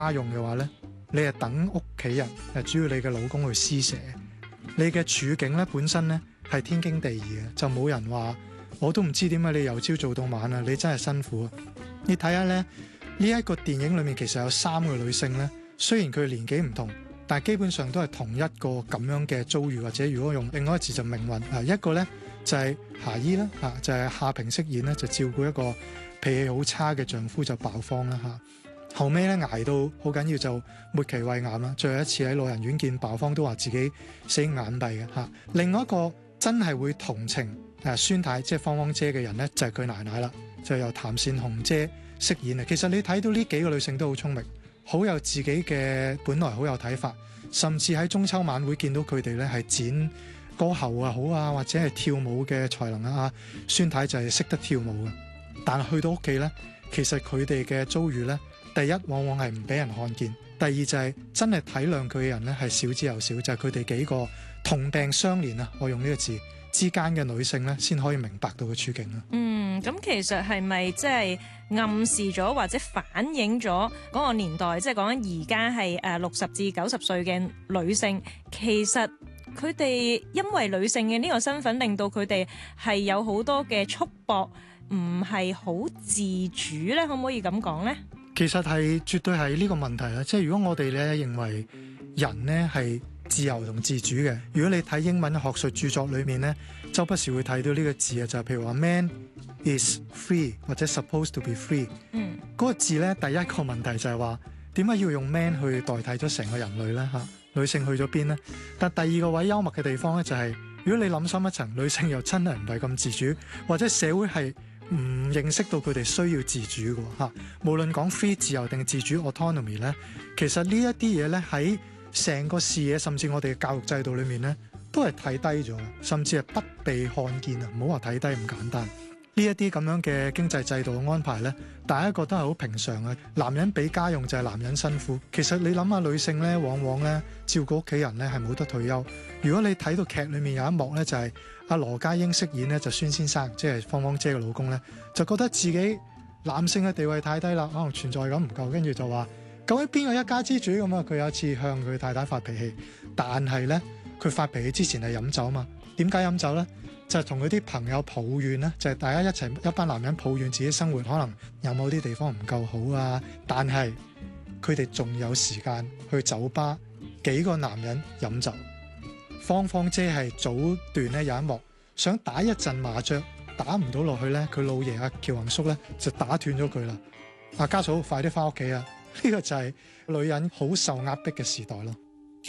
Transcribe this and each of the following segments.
家用嘅話咧，你係等屋企人，主要你嘅老公去施捨。你嘅處境咧本身咧係天經地義嘅，就冇人話我都唔知點解你由朝做到晚啊！你真係辛苦啊！你睇下咧，呢一個電影裏面其實有3個女性咧，雖然佢年紀唔同，但係基本上都係同一個咁樣嘅遭遇，或者如果用另外一個字就命運啊。一個咧就係霞姨啦，就係夏萍飾演咧，就照顧一個脾氣好差嘅丈夫就爆荒啦嚇。後尾咧捱到好緊要就末期胃癌啦，最後一次喺老人院見爆荒都話自己死眼閉嘅嚇。另外一個真係會同情孫太即係芳芳姐嘅人咧，就係佢奶奶啦，就由譚善紅姐飾演啊。其實你睇到呢幾個女性都好聰明，好有自己嘅本來好有睇法，甚至喺中秋晚會見到佢哋咧係剪歌喉啊好啊，或者係跳舞嘅才能啊。孫太就係識得跳舞嘅，但係去到屋企咧，其實佢哋嘅遭遇咧。第一，往往係唔俾人看見；第二就係真係體諒佢嘅人咧，係少之又少。就係佢哋幾個同病相憐啊，我用呢個字之間嘅女性咧，先可以明白到個處境啦。 咁其實係咪即係暗示咗或者反映咗嗰個年代，即係講緊而家係60至90歲嘅女性，其實佢哋因為女性嘅呢個身份，令到佢哋係有好多嘅束縛，唔係好自主咧？可唔可以咁講咧？ 其實係絕對係呢個問題啦，即係如果我哋咧認為人咧係自由同自主嘅，如果你睇英文學術著作裏面咧，周不時會睇到呢個字啊，就係譬如話 man is free 或者 supposed to be free。嗰個字咧，第一個問題就係話點解要用 man 去代替咗成個人類咧嚇？女性去咗邊咧？但第二個位幽默嘅地方咧，就係如果你諗深一層，女性又真係唔係咁自主，或者社會係唔認識到佢哋需要自主嘅嚇，無論講 free 自由定自主 autonomy 咧，其實呢一啲嘢咧喺成個視野，甚至我哋嘅教育制度裏面咧，都係睇低咗，甚至係不被看見啊！唔好話睇低咁簡單。呢一啲咁樣嘅經濟制度嘅安排咧，大家覺得係好平常啊。男人俾家用就係男人辛苦，其實你諗下女性咧，往往咧照顧屋企人咧係冇得退休。如果你睇到劇裏面有一幕咧，就係阿羅家英飾演咧就孫先生，即係芳芳姐嘅老公咧，就覺得自己男性嘅地位太低啦，可能存在感唔夠，跟住就話究竟邊個一家之主咁啊？佢有一次向佢太太發脾氣，但係咧佢發脾氣之前係飲酒嘛？點解飲酒咧？就係同佢啲朋友抱怨咧，就係大家一齊一班男人抱怨自己生活可能有某啲地方唔夠好啊，但係佢哋仲有時間去酒吧，幾個男人飲酒。芳芳姐係早段咧有一幕想打一陣麻雀，打唔到落去咧，佢老爺阿喬宏叔咧就打斷咗佢啦。阿家嫂快啲翻屋企啊！呢個就係女人好受壓迫嘅時代咯。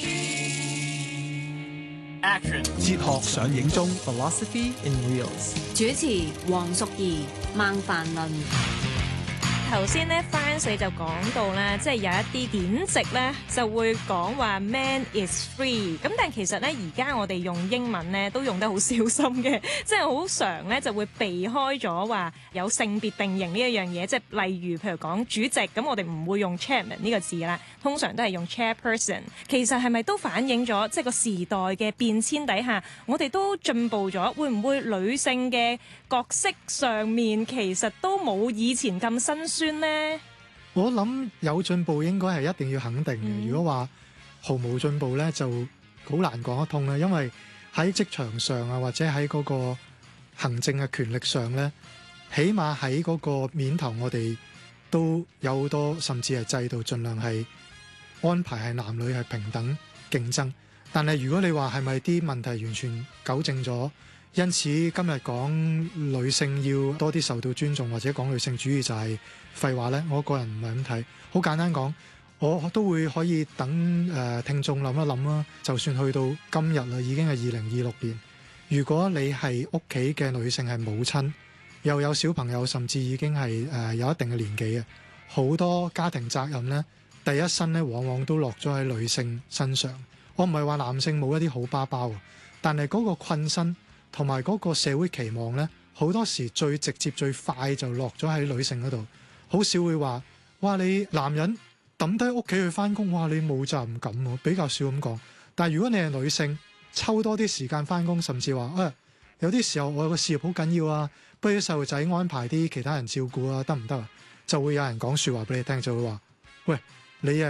Action. 哲學上映中 Philosophy in Wheels。 主持黃淑儀、孟凡倫。 頭先咧 France 就講到咧，即係有一啲典籍咧就會講話 man is free， 咁但係其實咧而家我哋用英文咧都用得好小心嘅，即係好常咧就會避開咗話有性別定型呢一樣嘢，即係例如譬如講主席，咁我哋唔會用 chairman 呢個字啦，通常都係用 chairperson。其實係咪都反映咗即係個時代嘅變遷底下，我哋都進步咗？會唔會女性嘅角色上面其實都冇以前咁辛酸？ 我諗有進步應該係一定要肯定嘅。如果話毫無進步咧，就好難講得通啦。因為喺職場上啊，或者喺嗰個行政嘅權力上咧，起碼喺嗰個面頭，我哋都有好多，甚至係制度盡量係安排係男女係平等競爭。但係如果你話係咪啲問題完全糾正咗？因此今日講女性要多啲受到尊重，或者講女性主義就係廢話呢，我個人唔係咁睇。好簡單講，我都會可以等聽眾諗一諗啦。就算去到今日啦，已經係2026年，如果你係屋企嘅女性係母親，又有小朋友，甚至已經係有一定嘅年紀嘅，好多家庭責任呢，第一身呢往往都落咗喺女性身上。我唔係話男性冇一啲好爸爸，但係嗰個困身同埋嗰個社會期望呢，好多時最直接最快就落咗喺女性嗰度，好少會話哇你男人抌低屋企去返工，哇你冇責任感喎，比較少咁講。但係如果你係女性，抽多啲時間返工，甚至話有啲時候我有個事業好緊要啊，不如啲細路仔安排啲其他人照顧啊，得唔得啊？就會有人講説話俾你聽，就會話喂， 你